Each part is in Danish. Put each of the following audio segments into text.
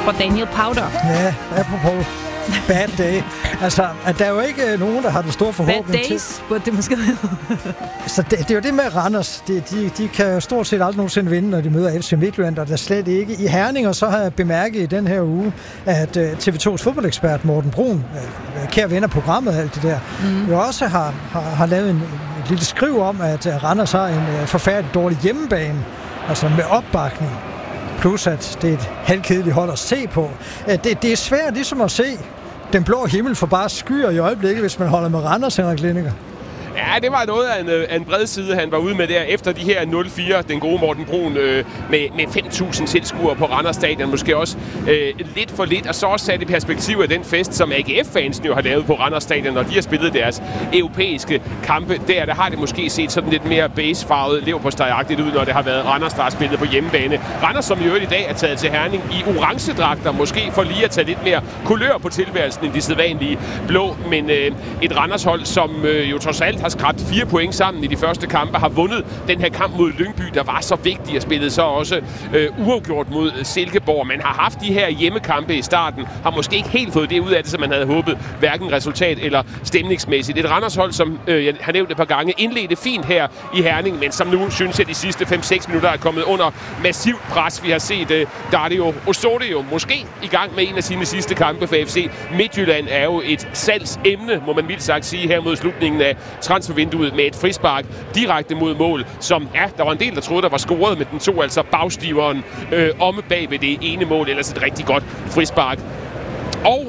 fra Daniel Powder. Ja, apropos bad day. Altså, at der er jo ikke nogen, der har den store forhåbning til. Bad days, burde det måske hedde. Så det er jo det med Randers. De kan jo stort set aldrig nogensinde vinde, når de møder FC Midtjylland, og der slet ikke i Herning. Og så har jeg bemærket i den her uge, at TV2's fodboldekspert Morten Brun, kære ven af programmet og alt det der, jo også har lavet en lille skriv om, at Randers har en forfærdelig dårlig hjemmebane, altså med opbakning. Plus at det er et halvkedeligt hold at se på. Det er svært ligesom at se den blå himmel for bare skyer i øjeblikket, hvis man holder med Randers, Henrik Lindinger. Ja, det var noget af en bred side, han var ude med der efter de her 0-4, den gode Morten Brun, med 5.000 tilskuere på Randers Stadion, måske også lidt for lidt, og så også sat i perspektiv af den fest, som AGF-fansen jo har lavet på Randers Stadion, når de har spillet deres europæiske kampe. Der har det måske set sådan lidt mere basefarvet, leverpostejagtigt ud, når det har været Randers, der har spillet på hjemmebane. Randers, som i øvrigt i dag er taget til Herning i orange dragter, måske for lige at tage lidt mere kulør på tilværelsen end de sædvanlige blå, men et Randers-hold, som jo trods alt har skrabt 4 point sammen i de første kampe, har vundet den her kamp mod Lyngby, der var så vigtig, at spille så også uafgjort mod Silkeborg. Man har haft de her hjemmekampe i starten, har måske ikke helt fået det ud af det, som man havde håbet, hverken resultat eller stemningsmæssigt. Et Randershold, som jeg har nævnt et par gange, indledte fint her i Herning, men som nu synes jeg de sidste 5-6 minutter er kommet under massivt pres. Vi har set Dario Osorio måske i gang med en af sine sidste kampe for FC Midtjylland, er jo et salgsemne, må man mildt sagt sige, her mod slutningen af transfervinduet med et frispark direkte mod mål, som der var en del, der troede, der var scoret, men den tog altså bagstiveren omme bag ved det ene mål, ellers et rigtig godt frispark. Og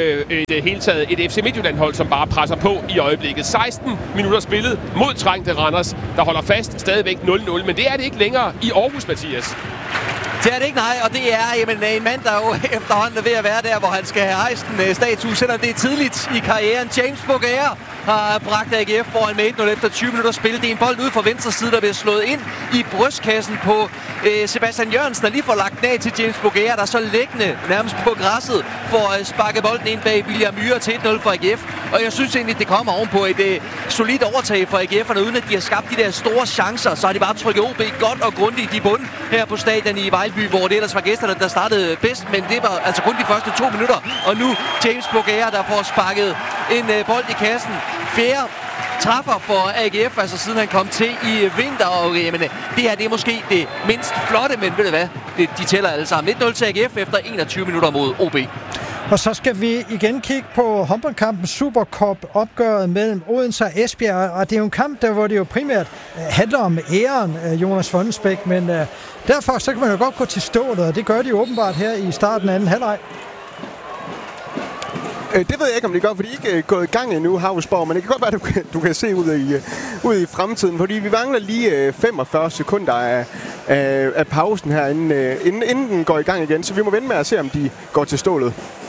det hele taget et FC Midtjylland-hold, som bare presser på i øjeblikket. 16 minutter spillet mod trængte Randers, der holder fast stadigvæk 0-0, men det er det ikke længere i Aarhus, Mathias. Det er det ikke, nej, og det er en mand, der jo efterhånden er ved at være der, hvor han skal have rejst en statue, selvom det er tidligt i karrieren. James Bogaer har bragt AGF foran med 1-0 efter 20 minutter spil. Det er en bold ude fra venstre side, der bliver slået ind i brystkassen på Sebastian Jørgensen, der lige får lagt den af til James Bogaer, der så liggende nærmest på græsset får sparket bolden ind bag William Myhre til 1-0 for AGF. Og jeg synes egentlig, det kommer ovenpå et solidt overtag for AGF'erne, uden at de har skabt de der store chancer. Så har de bare trykket OB godt og grundigt i bunden her på stadion i Vejlby, hvor det ellers var gæsterne, der startede bedst. Men det var altså kun de første 2 minutter. Og nu James Bogaer, der får sparket en bold i kassen. Fjerde træffer for AGF, altså siden han kom til i vinter. Og jamen, det her det er måske det mindst flotte, men ved du hvad? De tæller alle sammen. 1-0 til AGF efter 21 minutter mod OB. Og så skal vi igen kigge på håndboldkampen Supercup-opgøret mellem Odense og Esbjerg. Og det er jo en kamp, der hvor det jo primært handler om æren, Jonas Fondensbæk. Men derfor så kan man jo godt gå til stålet, og det gør de åbenbart her i starten af anden halvleg. Det ved jeg ikke, om det gør, for de ikke er gået i gang endnu, Havsborg, men det kan godt være, at du kan se ud i fremtiden, fordi vi mangler lige 45 sekunder af pausen her, inden den går i gang igen, så vi må vente med at se, om de går til stålet.